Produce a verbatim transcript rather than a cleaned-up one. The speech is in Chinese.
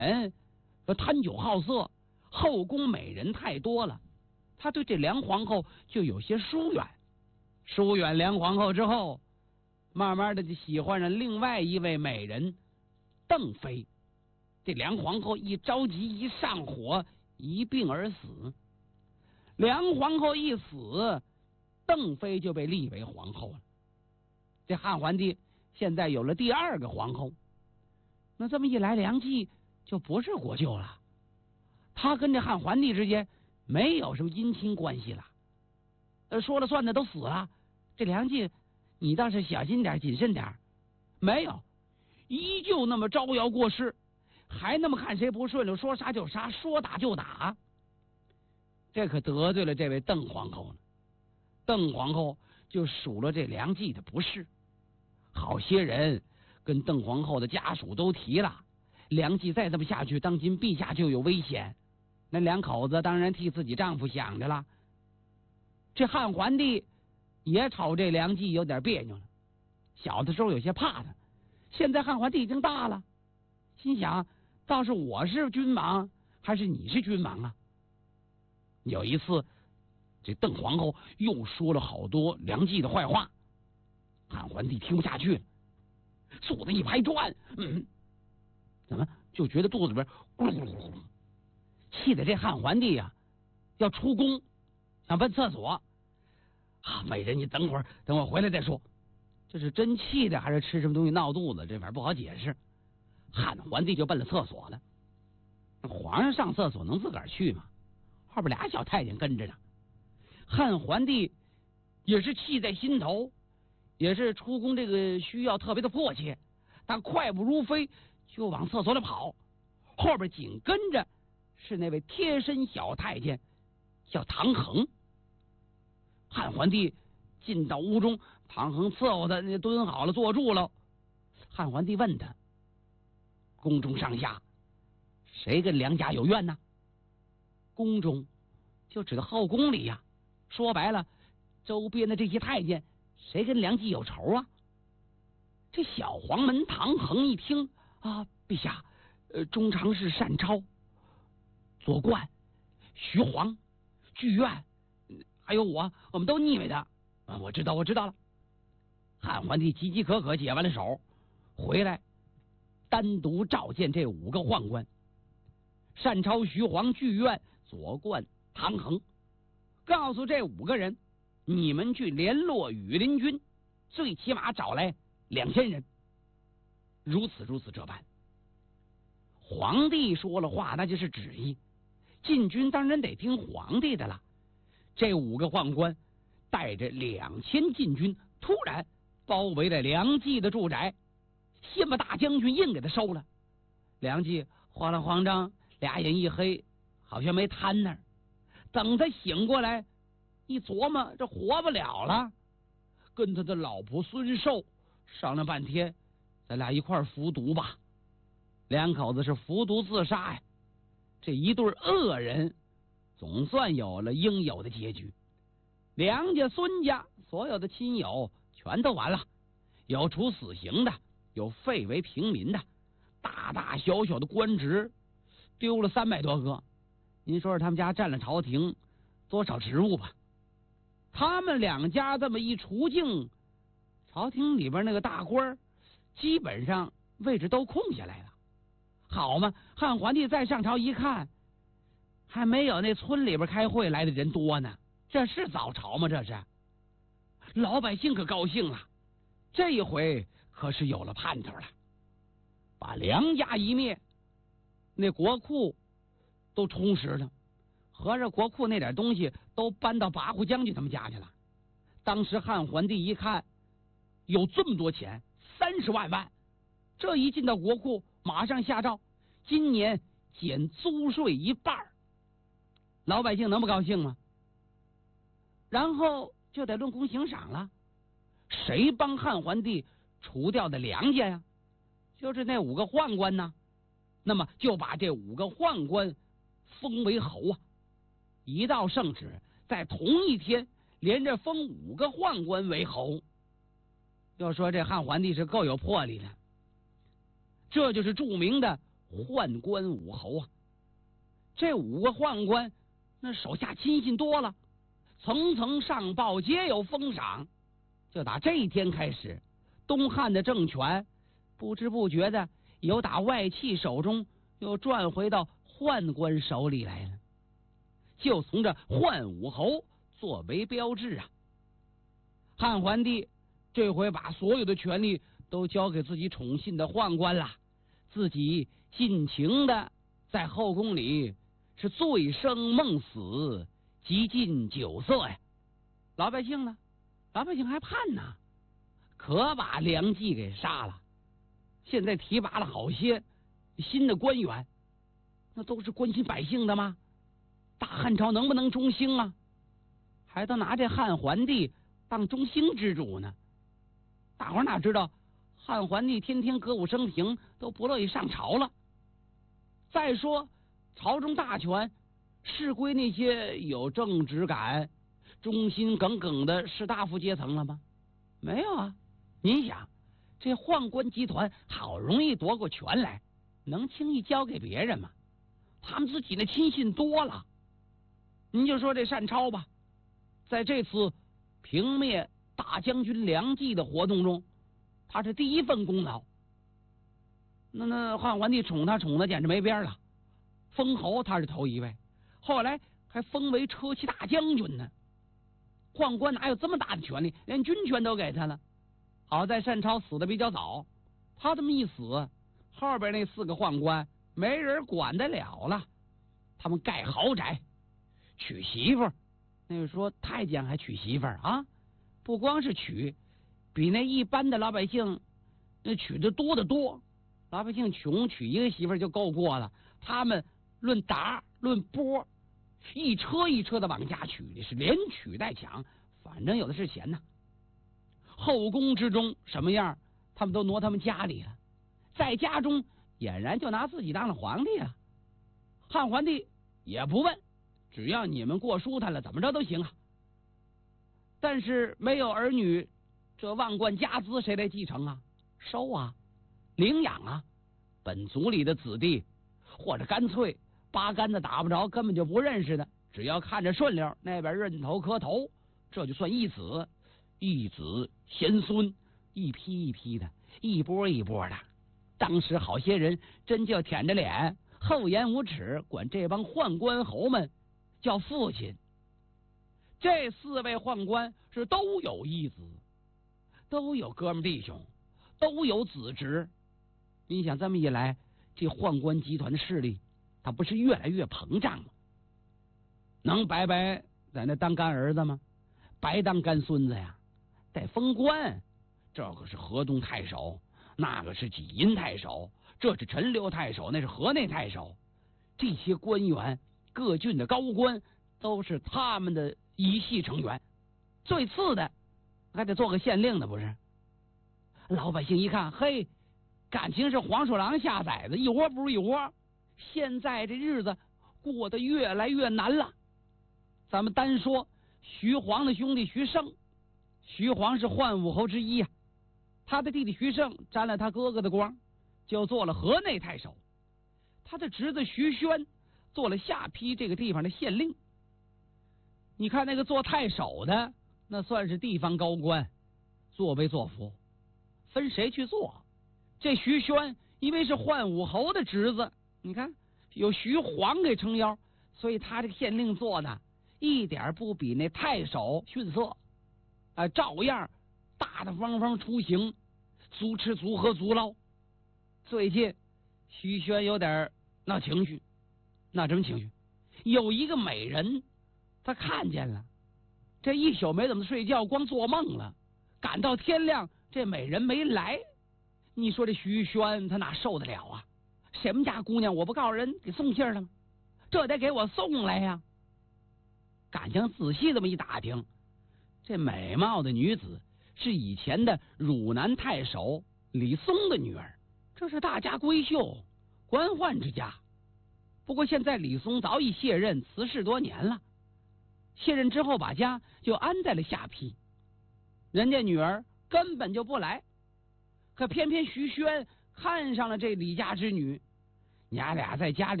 人说贪酒好色，后宫美人太多了，他对这梁皇后就有些疏远。疏远梁皇后之后，慢慢的就喜欢上另外一位美人邓妃。这梁皇后一着急一上火，一病而死。梁皇后一死，邓妃就被立为皇后了。这汉桓帝现在有了第二个皇后，那这么一来，梁冀就不是国舅了，他跟这汉桓帝之间没有什么姻亲关系了。呃，说了算的都死了，这梁冀你倒是小心点谨慎点。没有，依旧那么招摇过市，还那么看谁不顺溜说杀就杀，说打就打。这可得罪了这位邓皇后了。邓皇后就数了这梁冀的不是，好些人跟邓皇后的家属都提了，梁冀再这么下去，当今陛下就有危险。那两口子当然替自己丈夫想着了。这汉桓帝也瞅这梁冀有点别扭了，小的时候有些怕他，现在汉桓帝已经大了，心想倒是我是君王还是你是君王啊？有一次这邓皇后又说了好多梁冀的坏话，汉桓帝听不下去了，肚子一拍转，嗯，怎么就觉得肚子里边咕噜咕噜咕噜，气得这汉桓帝呀、啊、要出宫，想奔厕所。啊，美人，你等会儿，等我回来再说。这是真气的，还是吃什么东西闹肚子？这玩意儿不好解释。汉桓帝就奔了厕所了。皇上上厕所能自个儿去吗？后边俩小太监跟着呢。汉桓帝也是气在心头，也是出宫这个需要特别的迫切，他快步如飞就往厕所里跑，后边紧跟着是那位贴身小太监，叫唐衡。汉桓帝进到屋中，唐衡伺候他，那蹲好了，坐住了。汉桓帝问他：“宫中上下，谁跟梁家有怨呢？”宫中就指的后宫里呀、啊，说白了，周边的这些太监，谁跟梁冀有仇啊？这小黄门唐衡一听啊，陛下，呃，中常侍单超、左冠、徐晃、剧院。还有我，我们都腻歪他。啊，我知道，我知道了。汉桓帝急急可可解完了手，回来单独召见这五个宦官：单超、徐晃、剧院、左冠、唐衡，告诉这五个人，你们去联络羽林军，最起码找来两千人。如此如此这般。皇帝说了话，那就是旨意，禁军当然得听皇帝的了。这五个宦官带着两千禁军，突然包围了梁冀的住宅，先把大将军印给他收了。梁冀慌了慌张，俩眼一黑，好像没瘫那儿。等他醒过来，一琢磨，这活不了了，跟他的老婆孙寿商量半天，咱俩一块儿服毒吧。两口子是服毒自杀呀。这一对恶人总算有了应有的结局。梁家、孙家所有的亲友全都完了，有处死刑的，有废为平民的，大大小小的官职丢了三百多个。您说说他们家占了朝廷多少职务吧？他们两家这么一除境，朝廷里边那个大官基本上位置都空下来了。好嘛，汉桓帝再上朝一看，还没有那村里边开会来的人多呢。这是早朝吗？这是。老百姓可高兴了，这一回可是有了盼头了。把梁家一灭，那国库都充实了，合着国库那点东西都搬到八户将军他们家去了。当时汉桓帝一看有这么多钱，三十万万，这一进到国库，马上下诏，今年减租税一半，老百姓能不高兴吗？然后就得论功行赏了。谁帮汉桓帝除掉的梁家呀？就是那五个宦官呢。那么就把这五个宦官封为侯啊！一道圣旨，在同一天连着封五个宦官为侯。要说这汉桓帝是够有魄力的，这就是著名的宦官武侯啊。这五个宦官那手下亲信多了，层层上报，皆有封赏。就打这一天开始，东汉的政权不知不觉的由打外戚手中又转回到宦官手里来了，就从这宦武侯作为标志啊。汉桓帝这回把所有的权力都交给自己宠信的宦官了，自己尽情的在后宫里是醉生梦死，极尽酒色呀。老百姓呢？老百姓还盼呢，可把梁冀给杀了。现在提拔了好些新的官员，那都是关心百姓的吗？大汉朝能不能中兴啊？还都拿这汉桓帝当中兴之主呢。大伙儿哪知道汉桓帝天天歌舞升平，都不乐意上朝了。再说朝中大权是归那些有正直感、忠心耿耿的士大夫阶层了吗？没有啊。您想，这宦官集团好容易夺过权来，能轻易交给别人吗？他们自己的亲信多了。您就说这单超吧，在这次平灭大将军梁冀的活动中，他是第一份功劳。那那汉桓帝宠他宠的简直没边了，封侯他是头一位，后来还封为车骑大将军呢。宦官哪有这么大的权力，连军权都给他了。好在单超死的比较早，他这么一死，后边那四个宦官没人管得了了。他们盖豪宅，娶媳妇儿。那个说太监还娶媳妇儿啊？不光是娶，比那一般的老百姓那娶的多得多。老百姓穷，娶一个媳妇儿就够过了，他们论达论波，一车一车的往家娶的，是连娶带抢，反正有的是钱呐。后宫之中什么样，他们都挪他们家里了，在家中俨然就拿自己当了皇帝了。汉桓帝也不问，只要你们过舒坦了，怎么着都行啊。但是没有儿女，这万贯家资谁来继承啊？收啊，领养啊。本族里的子弟，或者干脆八竿子打不着，根本就不认识的，只要看着顺溜，那边认头磕头，这就算义子。义子贤孙，一批一批的，一波一波的。当时好些人真就舔着脸，厚颜无耻，管这帮宦官侯们叫父亲。这四位宦官是都有义子，都有哥们弟兄，都有子侄。你想这么一来，这宦官集团的势力，他不是越来越膨胀吗？能白白在那当干儿子吗？白当干孙子呀！得封官，这个是河东太守，那个是济阴太守，这是陈留太守，那是河内太守。这些官员，各郡的高官，都是他们的一系成员。最次的还得做个县令的，不是？老百姓一看，嘿，感情是黄鼠狼下崽子，一窝不如一窝。现在这日子过得越来越难了。咱们单说徐晃的兄弟徐盛，徐晃是宦武侯之一啊，他的弟弟徐盛沾了他哥哥的光，就做了河内太守。他的侄子徐宣做了下邳这个地方的县令。你看那个做太守的，那算是地方高官，作威作福，分谁去做。这徐宣因为是宦武侯的侄子，你看有徐晃给撑腰，所以他这个县令做的一点不比那太守逊色，啊，照样大大方方出行，足吃足喝足捞。最近徐宣有点闹情绪，闹什么情绪？有一个美人，他看见了，这一宿没怎么睡觉，光做梦了。赶到天亮，这美人没来。你说这徐宣他哪受得了啊？什么家姑娘，我不告诉人给送信了吗？这得给我送来呀！感情仔细这么一打听，这美貌的女子是以前的汝南太守李松的女儿，这是大家闺秀，官宦之家。不过现在李松早已卸任，辞世多年了。卸任之后，把家就安在了下邳，人家女儿根本就不来。可偏偏徐宣看上了这李家之女， 娘俩在家里。